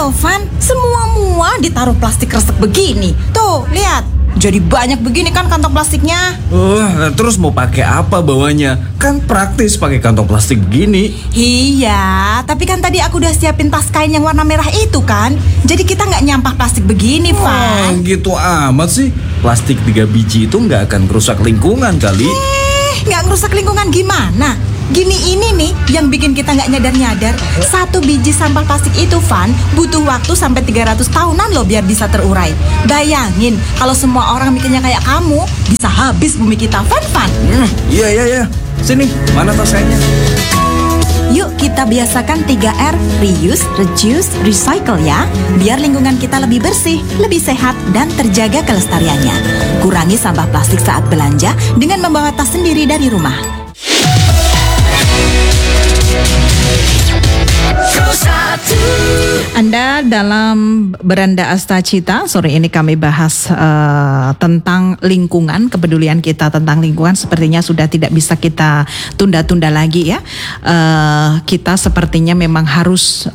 loh, Van. Semua ditaruh plastik resek begini. Tuh, lihat. Jadi banyak begini kan kantong plastiknya. Terus mau pakai apa bawanya? Kan praktis pakai kantong plastik begini. Iya, tapi kan tadi aku udah siapin tas kain yang warna merah itu kan. Jadi kita nggak nyampah plastik begini, Van. Gitu amat sih. Plastik 3 biji itu nggak akan merusak lingkungan kali. Nggak ngerusak lingkungan gimana? Gini ini nih yang bikin kita nggak nyadar-nyadar. 1 biji sampah plastik itu, Van, butuh waktu sampai 300 tahunan loh biar bisa terurai. Bayangin kalau semua orang mikirnya kayak kamu, bisa habis bumi kita, Van. Iya. Sini, mana tas kainnya? Yuk kita biasakan 3R, reuse, reduce, recycle ya. Biar lingkungan kita lebih bersih, lebih sehat, dan terjaga kelestariannya. Kurangi sampah plastik saat belanja dengan membawa tas sendiri dari rumah. Anda dalam Beranda Astacita. Sore ini kami bahas tentang lingkungan, kepedulian kita tentang lingkungan sepertinya sudah tidak bisa kita tunda-tunda lagi ya. Kita sepertinya memang harus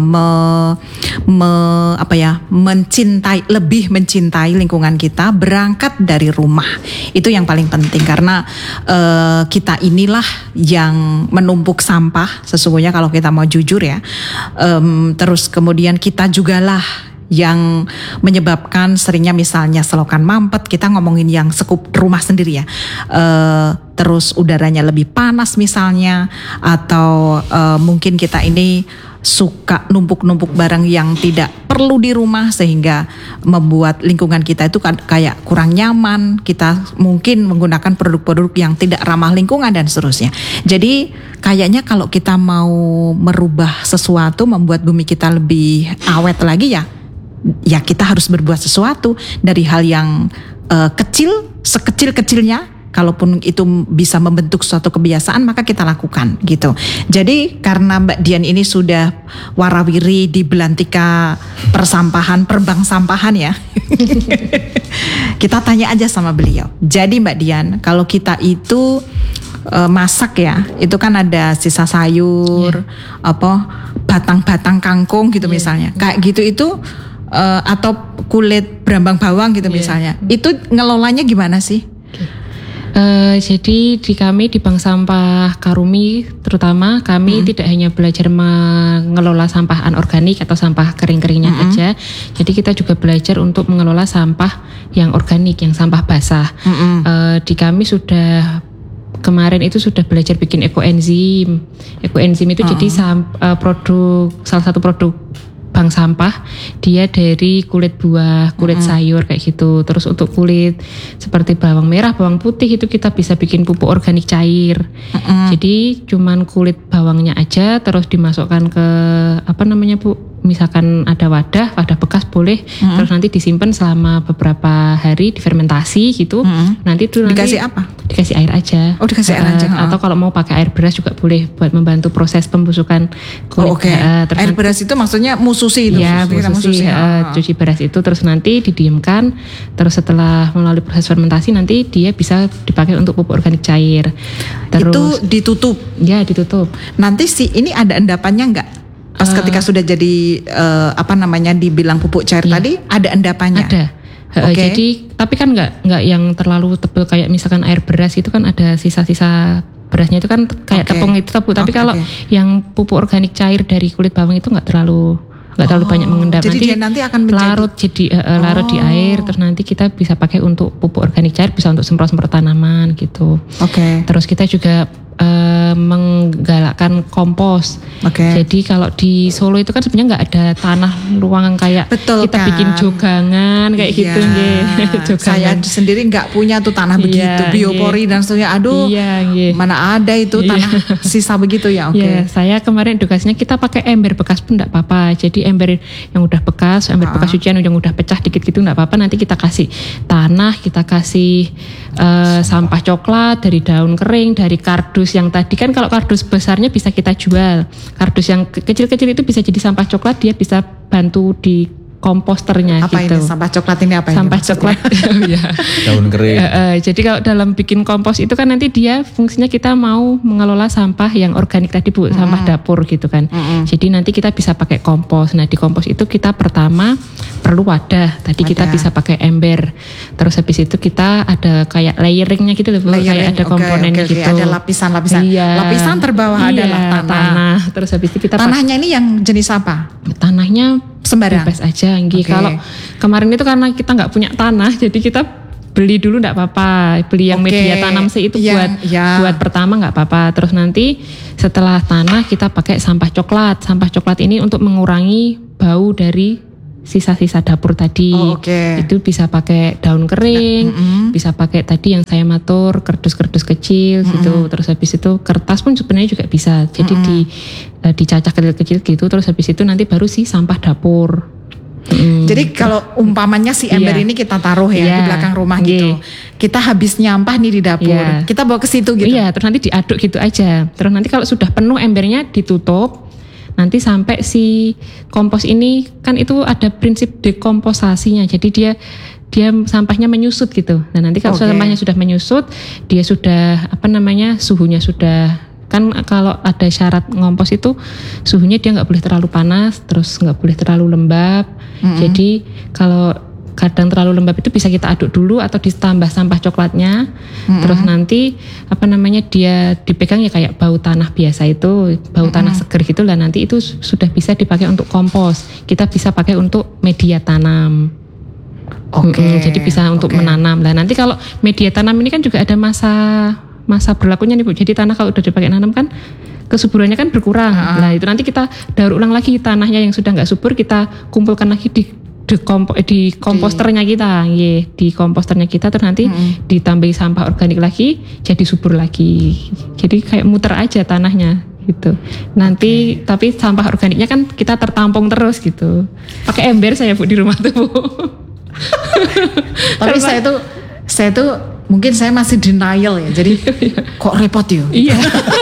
lebih mencintai lingkungan kita, berangkat dari rumah. Itu yang paling penting karena kita inilah yang menumpuk sampah sesungguhnya kalau kita mau jujur ya. Terus kemudian kita jugalah yang menyebabkan seringnya misalnya selokan mampet, kita ngomongin yang sekup rumah sendiri ya. Terus udaranya lebih panas misalnya, atau mungkin kita ini suka numpuk-numpuk barang yang tidak perlu di rumah sehingga membuat lingkungan kita itu kayak kurang nyaman. Kita mungkin menggunakan produk-produk yang tidak ramah lingkungan dan seterusnya. Jadi kayaknya kalau kita mau merubah sesuatu, membuat bumi kita lebih awet lagi ya kita harus berbuat sesuatu dari hal yang kecil, sekecil-kecilnya. Kalaupun itu bisa membentuk suatu kebiasaan maka kita lakukan gitu. Jadi karena Mbak Dian ini sudah warawiri di belantika perbang sampahan ya. Kita tanya aja sama beliau. Jadi Mbak Dian, kalau kita itu masak ya, itu kan ada sisa sayur, batang-batang kangkung gitu misalnya. Kayak gitu itu atau kulit berambang bawang gitu misalnya. Itu ngelolanya gimana sih? Jadi di kami di Bank Sampah Karumi terutama kami tidak hanya belajar mengelola sampah anorganik atau sampah kering-keringnya aja. Jadi kita juga belajar untuk mengelola sampah yang organik, yang sampah basah. Di kami sudah kemarin itu sudah belajar bikin ekoenzim. Ekoenzim itu jadi salah satu produk bank sampah, dia dari kulit buah, kulit sayur kayak gitu. Terus untuk kulit seperti bawang merah, bawang putih itu kita bisa bikin pupuk organik cair. Jadi cuman kulit bawangnya aja terus dimasukkan ke misalkan ada wadah bekas boleh, terus nanti disimpan selama beberapa hari difermentasi gitu. Nanti dikasih apa? Dikasih air aja. Oh, dikasih air aja. Atau kalau mau pakai air beras juga boleh buat membantu proses pembusukan kulit. Air beras itu maksudnya mususi itu. Ya, cuci beras itu terus nanti didiamkan. Terus setelah melalui proses fermentasi nanti dia bisa dipakai untuk pupuk organik cair. Terus itu ditutup. Ya, ditutup. Nanti ini ada endapannya enggak? Pas ketika sudah jadi dibilang pupuk cair tadi ada endapannya. Ada. Jadi tapi kan nggak yang terlalu tebal kayak misalkan air beras itu kan ada sisa-sisa berasnya itu kan kayak tepung itu tebu. Tapi kalau yang pupuk organik cair dari kulit bawang itu nggak terlalu banyak mengendap. Jadi nanti akan larut larut di air, terus nanti kita bisa pakai untuk pupuk organik cair, bisa untuk semprot-semprot tanaman gitu. Terus kita juga menggalakkan kompos. Jadi kalau di Solo itu kan sebenarnya nggak ada tanah ruangan kayak kita bikin jogangan kayak gitu. Saya sendiri nggak punya tuh tanah begitu, biopori dan seterusnya. Aduh, mana ada itu tanah sisa begitu ya. Saya kemarin edukasinya kita pakai ember bekas pun nggak apa-apa. Jadi ember yang udah bekas, ember bekas cucian yang udah pecah dikit gitu nggak apa-apa. Nanti kita kasih tanah, kita kasih sampah coklat dari daun kering, dari kardus yang tadi kan kalau kardus besarnya bisa kita jual. Kardus yang kecil-kecil itu bisa jadi sampah coklat, dia bisa bantu komposternya Apa gitu. ini sampah coklat ini apa ini? Sampah maksudnya? coklat. Ya. Daun kering. Jadi kalau dalam bikin kompos itu kan nanti dia fungsinya kita mau mengelola sampah yang organik tadi Bu, sampah dapur gitu kan. Jadi nanti kita bisa pakai kompos. Nah di kompos itu kita pertama perlu wadah. Tadi kita bisa pakai ember. Terus habis itu kita ada kayak layeringnya gitu loh Bu, kayak ada komponennya gitu. Ada lapisan-lapisan. Iya. Lapisan terbawah adalah tanah. Terus habis itu kita Tanahnya ini yang jenis apa? tanahnya Sembarang. bebas aja nggih. Kalau kemarin itu karena kita nggak punya tanah, jadi kita beli dulu nggak apa-apa, beli yang media tanam sih itu buat pertama nggak apa-apa. Terus nanti setelah tanah kita pakai sampah coklat. Sampah coklat ini untuk mengurangi bau dari sisa-sisa dapur tadi. Itu bisa pakai daun kering, bisa pakai tadi yang saya matur kerdus-kerdus kecil gitu. Terus habis itu kertas pun sebenarnya juga bisa. Jadi dicacah kecil-kecil gitu. Terus habis itu nanti baru si sampah dapur. Jadi kalau umpamanya si ember ini kita taruh ya di belakang rumah gitu. Kita habis nyampah nih di dapur. Kita bawa ke situ gitu. Iya, terus nanti diaduk gitu aja. Terus nanti kalau sudah penuh embernya ditutup. Nanti sampai si kompos ini kan itu ada prinsip dekomposasinya. Jadi dia sampahnya menyusut gitu. Nah, nanti kalau sampahnya sudah menyusut, dia sudah suhunya sudah, kan kalau ada syarat ngompos itu suhunya dia nggak boleh terlalu panas, terus nggak boleh terlalu lembab. Jadi kalau kadang terlalu lembab itu bisa kita aduk dulu atau ditambah sampah coklatnya. Terus nanti dia dipegang ya kayak bau tanah biasa itu, bau tanah seger gitu lah, nanti itu sudah bisa dipakai untuk kompos. Kita bisa pakai untuk media tanam. Jadi bisa untuk menanam. Nah, nanti kalau media tanam ini kan juga ada masa berlakunya nih Bu. Jadi tanah kalau udah dipakai nanam kan kesuburannya kan berkurang. Nah, itu nanti kita daur ulang lagi tanahnya yang sudah nggak subur, kita kumpulkan lagi di komposternya kita, di komposternya kita, terus nanti ditambahi sampah organik lagi, jadi subur lagi. Jadi kayak muter aja tanahnya gitu. Nanti tapi sampah organiknya kan kita tertampung terus gitu. Pakai ember saya Bu di rumah tuh Bu. Tapi saya tuh mungkin saya masih denial ya. Jadi kok repot ya? Iya.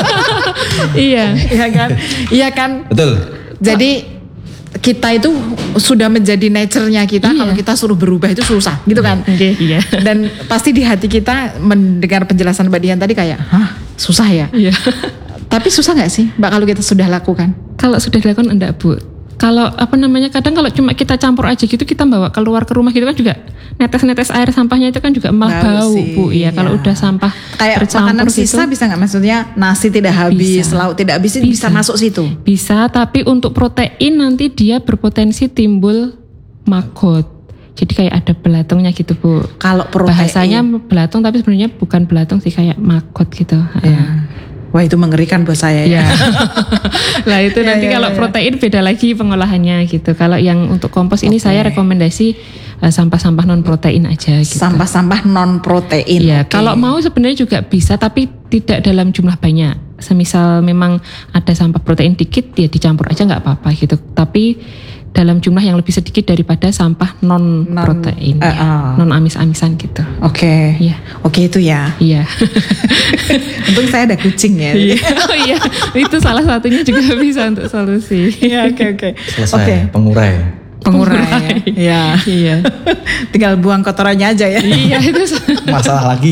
Iya kan? Betul. Jadi kita itu sudah menjadi nature-nya kita. Kalau kita suruh berubah itu susah gitu kan. Iya. Dan pasti di hati kita mendengar penjelasan Mbak Dian tadi kayak, susah ya. Iya. Tapi susah gak sih Mbak kalau kita sudah lakukan? Kalau sudah dilakukan enggak Bu. Kalau kadang kalau cuma kita campur aja gitu, kita bawa keluar ke rumah gitu kan juga netes-netes air sampahnya itu kan juga malah bau Bu. Iya, kalau udah sampah kayak makanan sisa bisa nggak, maksudnya nasi tidak habis, lauk tidak habis, bisa masuk situ. Bisa, tapi untuk protein nanti dia berpotensi timbul maggot. Jadi kayak ada belatungnya gitu Bu. Kalau protein bahasanya belatung tapi sebenarnya bukan belatung sih, kayak maggot gitu. Wah, itu mengerikan buat saya ya. Lah itu nanti kalau protein beda lagi pengolahannya gitu. Kalau yang untuk kompos ini saya rekomendasi sampah-sampah non protein aja gitu. Sampah-sampah non protein. Iya, kalau mau sebenarnya juga bisa tapi tidak dalam jumlah banyak. Semisal memang ada sampah protein dikit ya dicampur aja nggak apa-apa gitu. Tapi dalam jumlah yang lebih sedikit daripada sampah non protein, non amis-amisan gitu. Iya. Oke itu ya. Iya. Untung saya ada kucing ya. Iya, itu salah satunya juga bisa untuk solusi. Iya, oke. Selesai. Pengurai. Ya. Iya. Tinggal buang kotorannya aja ya. Iya, itu masalah lagi.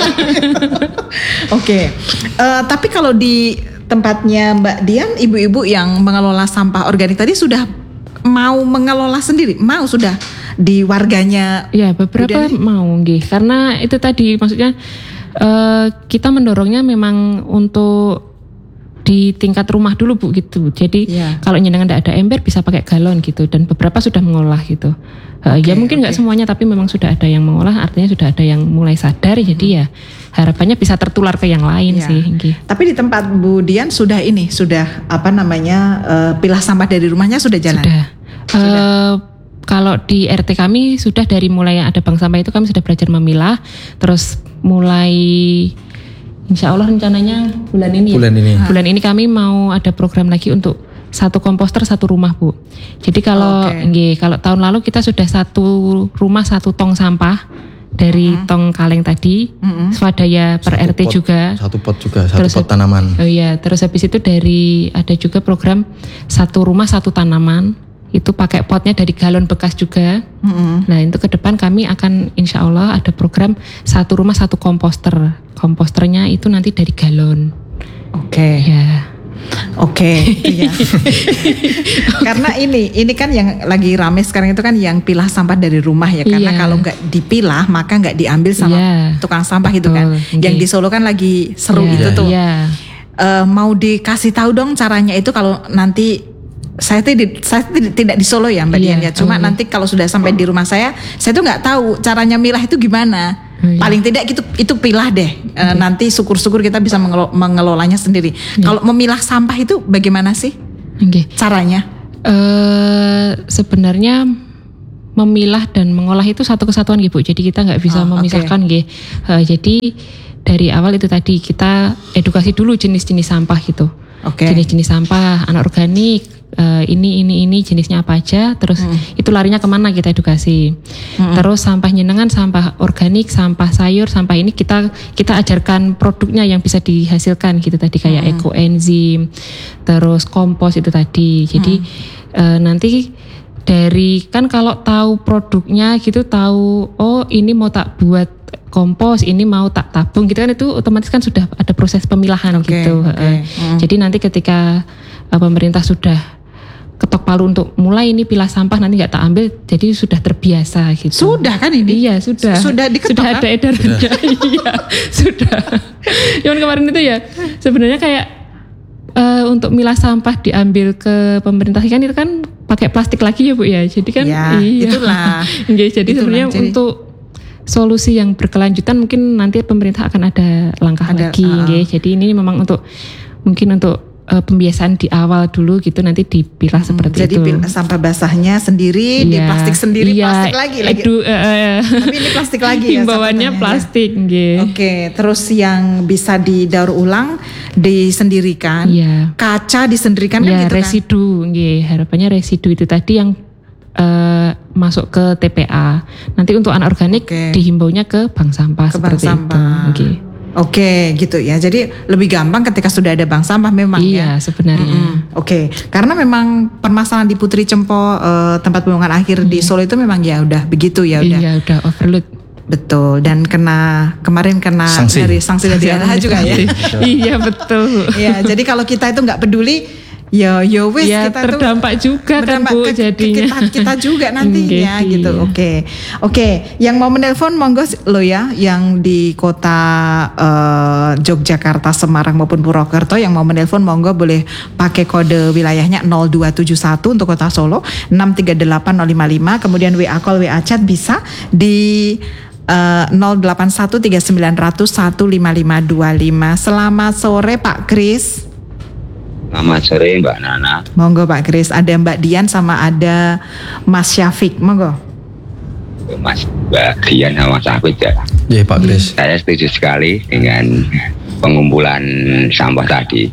Oke. Tapi kalau di tempatnya Mbak Dian, ibu-ibu yang mengelola sampah organik tadi sudah mau mengelola sendiri, sudah di warganya. Ya, beberapa mau nggih. Karena itu tadi maksudnya kita mendorongnya memang untuk di tingkat rumah dulu Bu gitu. Jadi kalau nyenengan tidak ada ember bisa pakai galon gitu, dan beberapa sudah mengolah gitu. Ya mungkin nggak semuanya, tapi memang sudah ada yang mengolah, artinya sudah ada yang mulai sadar. Jadi ya harapannya bisa tertular ke yang lain sih. Tapi di tempat Bu Dian sudah pilah sampah dari rumahnya sudah jalan? Sudah. Kalau di RT kami sudah dari mulai ada bank sampah itu kami sudah belajar memilah, terus mulai insya Allah rencananya bulan ini kami mau ada program lagi untuk satu komposter satu rumah Bu. Jadi kalau tahun lalu kita sudah satu rumah satu tong sampah dari tong kaleng tadi, swadaya per RT juga. Satu pot tanaman. Oh iya, terus habis itu ada juga program satu rumah satu tanaman. itu pakai potnya dari galon bekas juga. Nah itu ke depan kami akan insya Allah ada program satu rumah satu komposter. Komposternya itu nanti dari galon. Oke. Ya. Oke, iya. Karena ini kan yang lagi rame sekarang itu kan yang pilah sampah dari rumah ya. Karena Iya. kalau nggak dipilah maka nggak diambil sama Iya. tukang sampah gitu kan. Betul, Yang oke. di Solo kan lagi seru Iya. itu tuh. Iya. Mau dikasih tahu dong caranya itu kalau nanti saya tidak di Solo ya Mbak Iya, Dian ya. Cuma nanti kalau sudah sampai di rumah saya tuh nggak tahu caranya milah itu gimana. Iya. Paling tidak itu pilah deh. Nanti syukur-syukur kita bisa mengelolanya sendiri. Kalau memilah sampah itu bagaimana sih Oke. caranya? Sebenarnya memilah dan mengolah itu satu kesatuan gitu. Jadi kita nggak bisa memisahkan nggih. Jadi dari awal itu tadi kita edukasi dulu jenis-jenis sampah gitu. Oke. Jenis-jenis sampah anorganik. Ini jenisnya apa aja, terus itu larinya kemana kita edukasi. Terus sampah nyenengan, sampah organik, sampah sayur, sampah ini kita ajarkan produknya yang bisa dihasilkan gitu tadi kayak ekoenzim, terus kompos itu tadi. Jadi nanti dari kan kalau tahu produknya gitu, tahu oh ini mau tak buat kompos, ini mau tak tabung gitu kan, itu otomatis kan sudah ada proses pemilahan gitu. Jadi nanti ketika pemerintah sudah ketok palu untuk mulai ini pilah sampah nanti nggak tak ambil, jadi sudah terbiasa gitu. Sudah kan ini? Iya sudah. Sudah diketok Sudah ada kan? edarannya. Iya sudah. Cuman kemarin itu ya sebenarnya kayak untuk milah sampah diambil ke pemerintah kan itu kan pakai plastik lagi ya Bu ya. Jadi kan Ya, itulah. Jadi Itulah, sebenarnya untuk solusi yang berkelanjutan mungkin nanti pemerintah akan ada langkah lagi. Jadi ini memang untuk mungkin untuk pembiasaan di awal dulu gitu, nanti dipilah seperti Jadi itu. sampah basahnya sendiri, di Iya, plastik sendiri, iya, plastik lagi. Tapi ini plastik lagi ya. Himbauannya satunya, ya. plastik, nggih. Oke, terus yang bisa didaur ulang disendirikan, Iya. kaca disendirikan kan Ya gitu residu, nggih. Harapannya residu itu tadi yang masuk ke TPA. Nanti untuk anorganik Oke. dihimbaunya ke bank sampah Ke bank seperti sampah. itu. Nggih. Oke, gitu ya. Jadi lebih gampang ketika sudah ada bank sampah memang ya. Iya, sebenarnya. Oke, karena memang permasalahan di Putri Cempo tempat pembuangan akhir di Solo itu memang ya udah begitu ya udah. Iya, udah overload. Betul, dan kemarin kena Sanksi. dari sanksi dari LH juga ya. Iya, betul. Iya, jadi kalau kita itu nggak peduli, ya wis Ya, kita tuh terdampak juga kan, berdampak Bu, jadinya. kita juga nantinya Nggih, gitu. iya. Oke, yang mau menelpon monggo lo ya, yang di kota Yogyakarta, Semarang maupun Purwokerto yang mau menelpon monggo boleh pakai kode wilayahnya 0271 untuk kota Solo 638055, kemudian WA call WA chat bisa di 081391055525. Selamat sore Pak Kris. Selamat sore Mbak Nana. Monggo Pak Kris, ada Mbak Dian sama ada Mas Syafiq, monggo. Mas Mbak Dian sama Mas Afid ya. Iya Pak Kris. Saya setuju sekali dengan pengumpulan sampah tadi.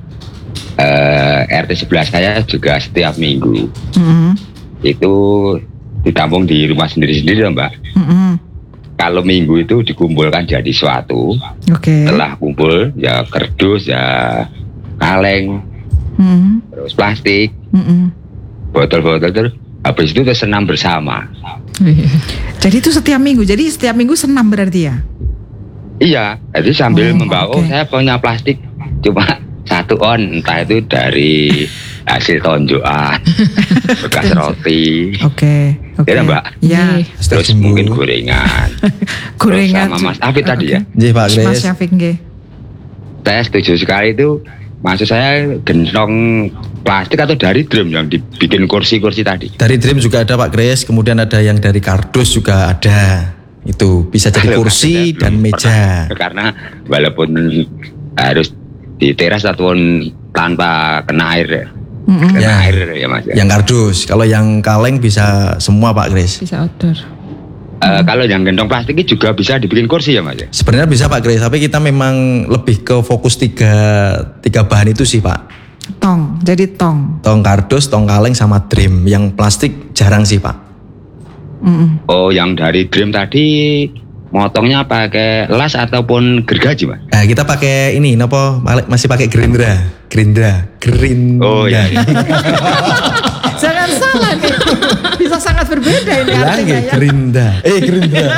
RT sebelah saya juga setiap minggu itu ditampung di rumah sendiri-sendiri ya, Mbak. Kalau minggu itu dikumpulkan jadi suatu. Oke. Setelah kumpul ya kardus ya kaleng, terus plastik, botol-botol terus habis itu senam bersama. Jadi itu setiap minggu. Jadi setiap minggu senam berarti ya? Iya, jadi sambil membawa, oke. saya punya plastik cuma 1 on, entah itu dari hasil tonjokan, bekas roti, Oke. ya Mbak. Ya. Terus Setiap mungkin minggu. gorengan. Gorengan. Terus sama Mas Afid tadi ya. Iya Pak Mas Kris. Syafiq nggih. Saya setuju sekali itu. Maksud saya gentong plastik atau dari drum yang dibikin kursi-kursi tadi. Dari Dream juga ada Pak Kris, kemudian ada yang dari kardus juga ada. Itu bisa jadi Halo, kursi Mas, saya dan belum meja. pernah, karena walaupun harus di teras ataupun tanpa kena air, kena Ya. air ya Mas. Yang kardus, kalau yang kaleng bisa semua Pak Kris. Bisa outdoor. Kalau yang gentong plastik itu juga bisa dibikin kursi ya Mas. Sebenarnya bisa Pak Kris, tapi kita memang lebih ke fokus tiga bahan itu sih Pak. Tong. Jadi tong. Tong kardus, tong kaleng sama Dream. Yang plastik jarang sih Pak. Oh, yang dari Dream tadi motongnya pakai las ataupun gergaji Mas? Nah, kita pakai ini, masih pakai Gerindra. Oh, iya. Jangan salah sangat berbeda ini Bilang artinya ya. Gerinda. Gerindra.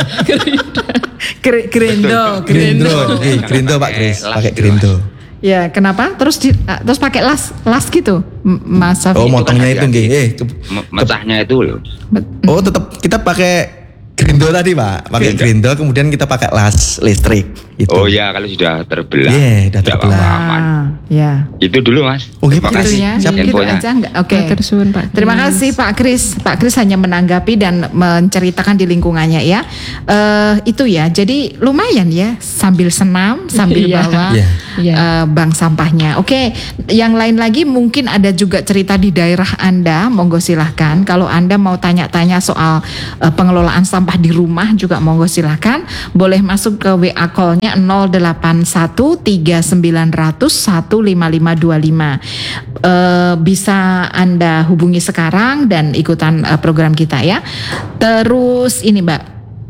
Grindo. Grindo Pak Kris, pakai Grindo. Ya, kenapa? Terus pakai las gitu, Mas Safi. Oh, motongnya itu nggih. Mecahnya itu loh. Oh, tetap kita pakai Grindo tadi, Pak. Pakai Grindo, kemudian kita pakai las listrik gitu. Oh ya, kalau sudah terbelah. Iya, sudah tidak terbelah. apa-apa, aman. Ya. Itu dulu Mas. Oh, Terima gitu kasih ya. Siap. Gitu infonya. aja enggak? Oke. Matur suwun, Pak Terima Kris. kasih Pak Kris. Pak Kris hanya menanggapi dan menceritakan di lingkungannya ya. Itu ya. Jadi lumayan ya, sambil senam, sambil Iya. bawa Iya. bank sampahnya. Oke, yang lain lagi mungkin ada juga cerita di daerah Anda, monggo silahkan. Kalau Anda mau tanya-tanya soal pengelolaan sampah di rumah juga monggo silahkan. Boleh masuk ke WA call-nya 081 3900 15525. Bisa Anda hubungi sekarang dan ikutan program kita ya. Terus ini Mbak,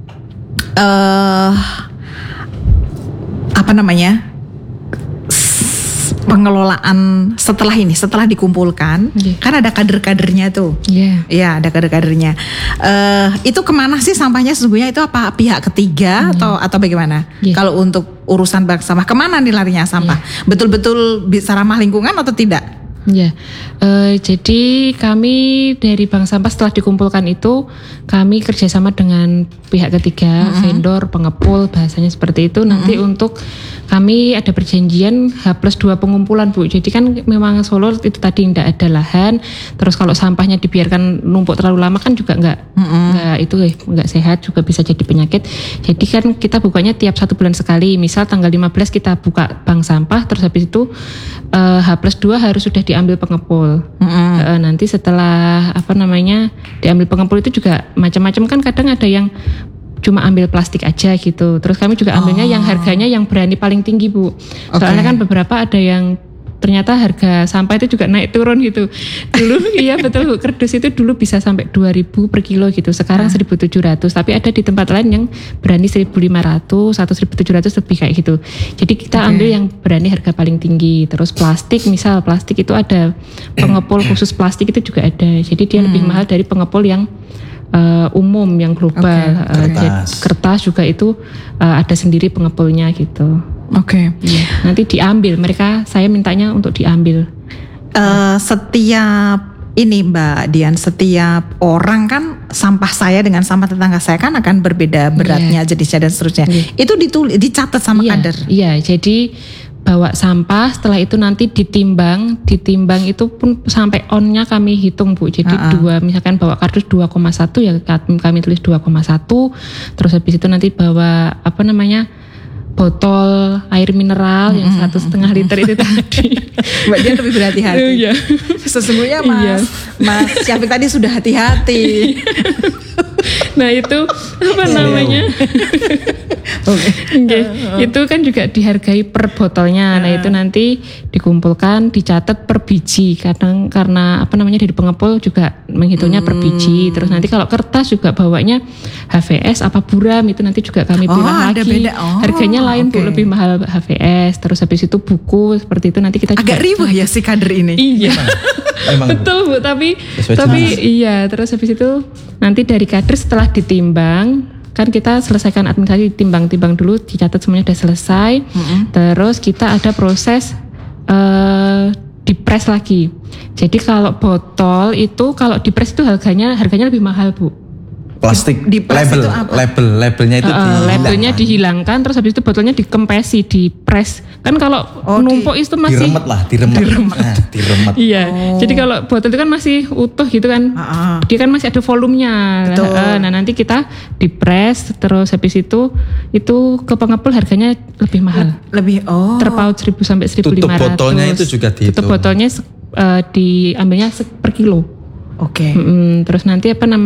apa namanya? Pengelolaan setelah dikumpulkan, kan ada kader-kadernya tuh. Iya. Ya, ada kader-kadernya. Itu kemana sih sampahnya sesungguhnya, itu apa pihak ketiga atau bagaimana? Iya. Kalau untuk urusan bank sampah, kemana nih larinya sampah? Betul-betul bisa ramah lingkungan atau tidak? Ya, jadi kami dari bank sampah setelah dikumpulkan itu kami kerjasama dengan pihak ketiga, vendor, pengepul, bahasanya seperti itu. Nanti untuk kami ada perjanjian H+2 pengumpulan Bu. Jadi kan memang Solo itu tadi tidak ada lahan. Terus kalau sampahnya dibiarkan numpuk terlalu lama kan juga nggak sehat, juga bisa jadi penyakit. Jadi kan kita bukanya tiap 1 bulan sekali. Misal tanggal 15 kita buka bank sampah, terus habis itu H+2 harus sudah diambil pengepul. Nanti setelah diambil pengepul itu juga macam-macam, kan kadang ada yang cuma ambil plastik aja gitu. Terus kami juga ambilnya yang harganya yang berani paling tinggi Bu. Soalnya kan beberapa ada yang ternyata harga sampah itu juga naik turun gitu. Dulu iya betul Bu, kerdus itu dulu bisa sampai 2.000 per kilo gitu. Sekarang 1.700. Tapi ada di tempat lain yang berani 1.500 atau 1.700 lebih kayak gitu. Jadi kita ambil yang berani harga paling tinggi. Terus plastik, misal plastik itu ada pengepul khusus plastik itu juga ada. Jadi dia lebih mahal dari pengepul yang umum yang global. Kertas juga itu ada sendiri pengepulnya gitu. Oke. Nanti diambil, saya mintanya untuk diambil. Setiap ini Mbak Dian, setiap orang kan sampah saya dengan sampah tetangga saya kan akan berbeda beratnya, jenisnya dan seterusnya. Itu dicatat sama kader. Iya, jadi bawa sampah, setelah itu nanti ditimbang itu pun sampai onnya kami hitung Bu. Jadi misalkan bawa kardus 2,1 ya kami tulis 2,1. Terus habis itu nanti bawa botol air mineral yang 1,5 liter itu tadi. Mbak Dian lebih berhati-hati. Iya. Sesungguhnya Mas Syafiq tadi sudah hati-hati. Nah itu itu kan juga dihargai per botolnya. Nah itu nanti dikumpulkan, dicatat per biji. Kadang karena dari pengepul juga menghitungnya per biji. Terus nanti kalau kertas juga bawanya HVS apa buram, itu nanti juga kami bilang lagi. Beda. Harganya lain Bu, lebih mahal HVS. Terus habis itu buku seperti itu nanti kita agak ribet ya si kader ini. Iya. Betul Bu, tapi iya, terus habis itu nanti dari kader setelah ditimbang, kan kita selesaikan administrasi, timbang dulu, dicatat semuanya udah selesai. Terus kita ada proses dipres lagi. Jadi kalau botol itu kalau dipres itu harganya lebih mahal Bu. Plastik labelnya itu labelnya dihilangkan, terus habis itu botolnya dikempesi, dipres. Kan kalau numpuk itu masih diremet. Iya. Jadi kalau botol itu kan masih utuh gitu kan. Dia kan masih ada volumenya. Nah, nanti kita dipres, terus habis itu ke pengepul harganya lebih mahal. Terpaut 1.000 sampai 1.500. Tutup botolnya itu juga dihitung. Tutup botolnya diambilnya per kilo. Oke. Terus nanti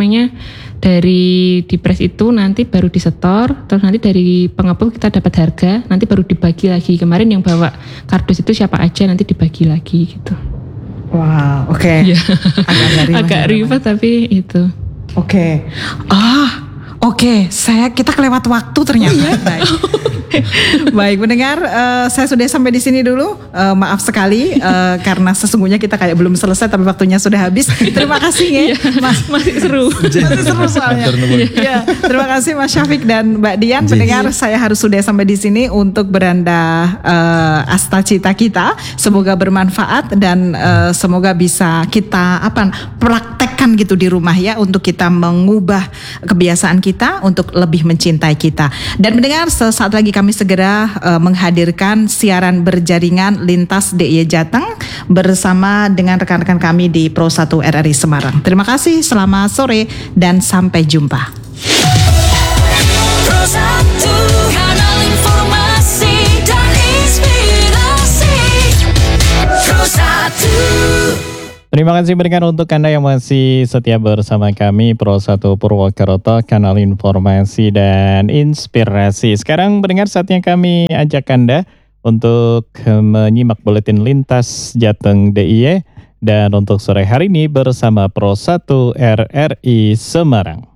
dari dipres itu nanti baru disetor, terus nanti dari pengepul kita dapat harga, nanti baru dibagi lagi. Kemarin yang bawa kardus itu siapa aja nanti dibagi lagi gitu. Wow, oke. Iya. Agak ribet tapi itu. Oke. Kita kelewat waktu ternyata. Baik pendengar, saya sudah sampai di sini dulu. Maaf sekali karena sesungguhnya kita kayak belum selesai tapi waktunya sudah habis. Terima kasih ya, Mas. Masih seru. Masih seru soalnya. Iya, terima kasih Mas Syafiq dan Mbak Dian. Pendengar, saya harus sudah sampai di sini untuk beranda Astacita kita. Semoga bermanfaat dan semoga bisa kita praktekkan gitu di rumah ya, untuk kita mengubah kebiasaan kita untuk lebih mencintai kita. Dan mendengar, sesaat lagi kami segera menghadirkan siaran berjaringan lintas DIY Jateng bersama dengan rekan-rekan kami di Pro 1 RRI Semarang. Terima kasih, selamat sore dan sampai jumpa. Pro 1, kanal informasi dan inspirasi. Pro 1. Terima kasih pendengar, untuk Anda yang masih setia bersama kami Pro 1 Purwokerto, kanal informasi dan inspirasi. Sekarang pendengar, saatnya kami ajak Anda untuk menyimak buletin lintas Jateng DIY dan untuk sore hari ini bersama Pro 1 RRI Semarang.